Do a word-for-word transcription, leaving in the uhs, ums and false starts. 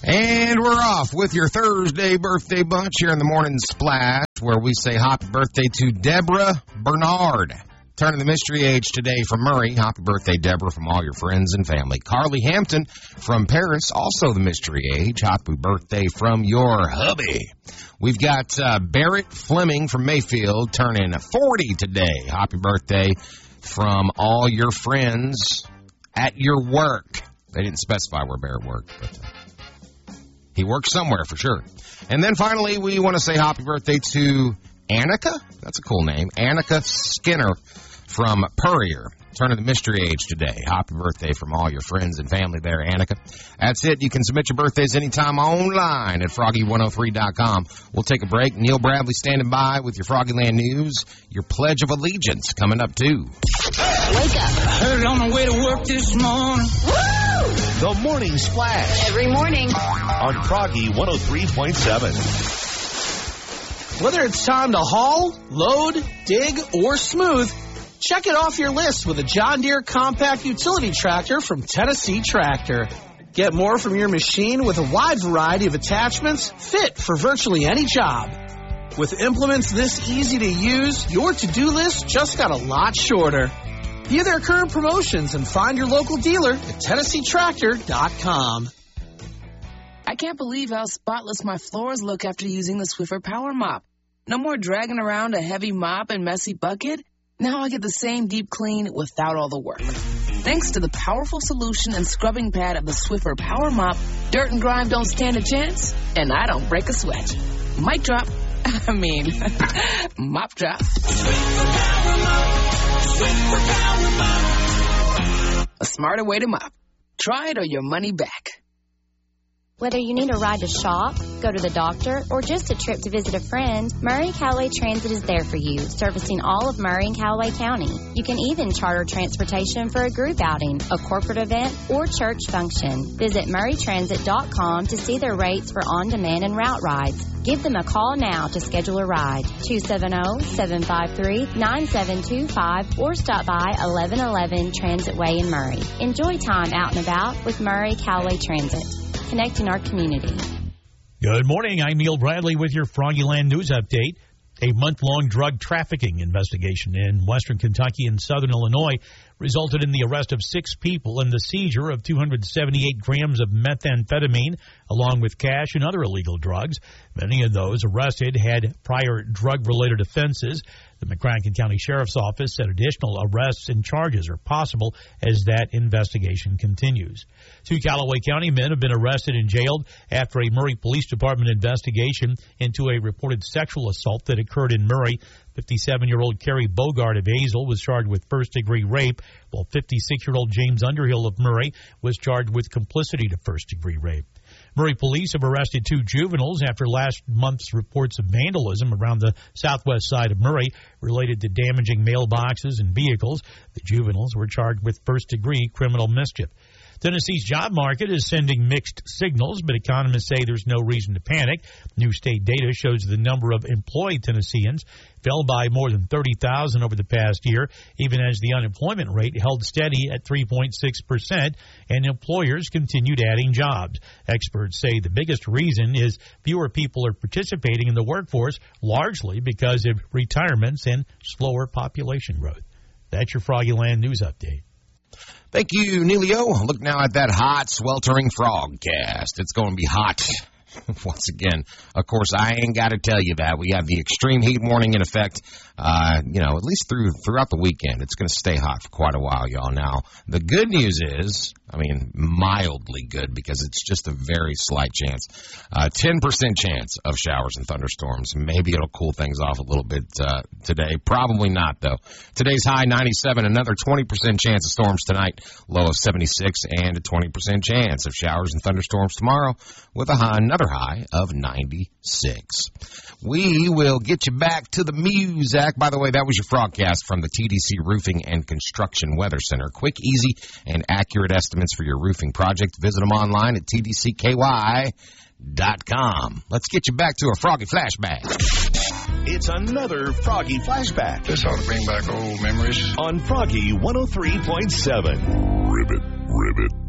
And we're off with your Thursday birthday bunch here in the Morning Splash, where we say happy birthday to Deborah Bernard. Turning the mystery age today from Murray. Happy birthday, Deborah, from all your friends and family. Carly Hampton from Paris, also the mystery age. Happy birthday from your hubby. We've got uh, Barrett Fleming from Mayfield turning forty today. Happy birthday from all your friends at your work. They didn't specify where Barrett worked, but uh, he works somewhere for sure. And then finally, we want to say happy birthday to Annika. That's a cool name. Annika Skinner from Purrier. Turning the mystery age today. Happy birthday from all your friends and family there, Annika. That's it. You can submit your birthdays anytime online at froggy one oh three dot com. We'll take a break. Neil Bradley standing by with your Froggyland News. Your Pledge of Allegiance coming up, too. Wake up. I heard it on my way to work this morning. Woo! The Morning Splash. Every morning. On Froggy one oh three point seven. Whether it's time to haul, load, dig, or smooth, check it off your list with a John Deere compact utility tractor from Tennessee Tractor. Get more from your machine with a wide variety of attachments fit for virtually any job. With implements this easy to use, your to-do list just got a lot shorter. View their current promotions and find your local dealer at Tennessee Tractor dot com. I can't believe how spotless my floors look after using the Swiffer Power Mop. No more dragging around a heavy mop and messy bucket. Now I get the same deep clean without all the work. Thanks to the powerful solution and scrubbing pad of the Swiffer Power Mop, dirt and grime don't stand a chance, and I don't break a sweat. Mic drop. I mean, mop drop. A smarter way to mop. Try it or your money back. Whether you need a ride to shop, go to the doctor, or just a trip to visit a friend, Murray Callaway Transit is there for you, servicing all of Murray and Callaway County. You can even charter transportation for a group outing, a corporate event, or church function. Visit murray transit dot com to see their rates for on-demand and route rides. Give them a call now to schedule a ride, two seven zero, seven five three, nine seven two five, or stop by eleven eleven Transit Way in Murray. Enjoy time out and about with Murray Callaway Transit, connecting our community. Good morning. I'm Neil Bradley with your Froggyland News Update. A month-long drug trafficking investigation in western Kentucky and southern Illinois resulted in the arrest of six people and the seizure of two hundred seventy-eight grams of methamphetamine, along with cash and other illegal drugs. Many of those arrested had prior drug-related offenses. The McCracken County Sheriff's Office said additional arrests and charges are possible as that investigation continues. Two Callaway County men have been arrested and jailed after a Murray Police Department investigation into a reported sexual assault that occurred in Murray. fifty-seven-year-old Carrie Bogart of Azle was charged with first-degree rape, while fifty-six-year-old James Underhill of Murray was charged with complicity to first-degree rape. Murray police have arrested two juveniles after last month's reports of vandalism around the southwest side of Murray related to damaging mailboxes and vehicles. The juveniles were charged with first-degree criminal mischief. Tennessee's job market is sending mixed signals, but economists say there's no reason to panic. New state data shows the number of employed Tennesseans fell by more than thirty thousand over the past year, even as the unemployment rate held steady at three point six percent, and employers continued adding jobs. Experts say the biggest reason is fewer people are participating in the workforce, largely because of retirements and slower population growth. That's your Froggyland News Update. Thank you, Neilio. Look now at that hot, sweltering frogcast. It's going to be hot once again. Of course, I ain't got to tell you that. We have the extreme heat warning in effect, uh, you know, at least through throughout the weekend. It's going to stay hot for quite a while, y'all. Now, the good news is, I mean, mildly good, because it's just a very slight chance. Uh, ten percent chance of showers and thunderstorms. Maybe it'll cool things off a little bit uh, today. Probably not, though. Today's high, ninety-seven. Another twenty percent chance of storms tonight. Low of seventy-six, and a twenty percent chance of showers and thunderstorms tomorrow with a high, another high of ninety-six. We will get you back to the music. By the way, that was your Frogcast from the T D C Roofing and Construction Weather Center. Quick, easy, and accurate estimates for your roofing project. Visit them online at T D C K Y dot com. Let's get you back to a Froggy Flashback. It's another Froggy Flashback. This ought to bring back old memories. On Froggy one oh three point seven. Ribbit, ribbit.